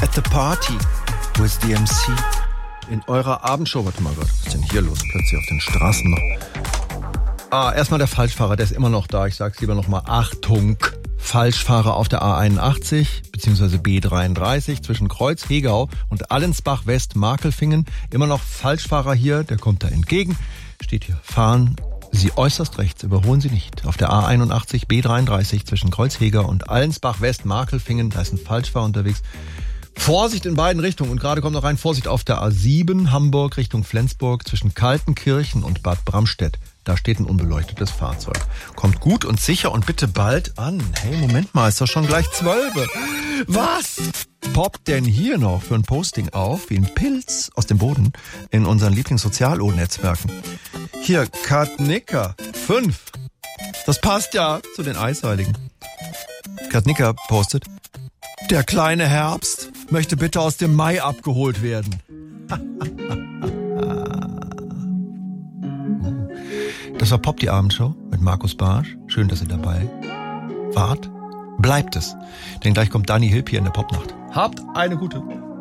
At the Party with DMC. In eurer Abendshow. Warte mal, was ist denn hier los? Plötzlich auf den Straßen noch. Erstmal der Falschfahrer, der ist immer noch da. Ich sag's lieber nochmal. Achtung! Falschfahrer auf der A81 bzw. B33 zwischen Kreuz-Hegau und Allensbach-West-Markelfingen. Immer noch Falschfahrer hier, der kommt da entgegen. Steht hier, fahren Sie äußerst rechts, überholen Sie nicht. Auf der A81 B33 zwischen Kreuz-Hegau und Allensbach-West-Markelfingen, da ist ein Falschfahrer unterwegs. Vorsicht in beiden Richtungen und gerade kommt noch rein, Vorsicht auf der A7 Hamburg Richtung Flensburg zwischen Kaltenkirchen und Bad Bramstedt. Da steht ein unbeleuchtetes Fahrzeug. Kommt gut und sicher und bitte bald an. Hey, Moment mal, ist doch schon gleich 12. Was poppt denn hier noch für ein Posting auf, wie ein Pilz aus dem Boden in unseren Lieblings-Sozial-O-Netzwerken? Hier, Katnicker 5. Das passt ja zu den Eisheiligen. Katnicker postet: Der kleine Herbst möchte bitte aus dem Mai abgeholt werden. Das war Pop, die Abendshow mit Markus Barsch. Schön, dass ihr dabei wart. Bleibt es, denn gleich kommt Dani Hilp hier in der Popnacht. Habt eine gute.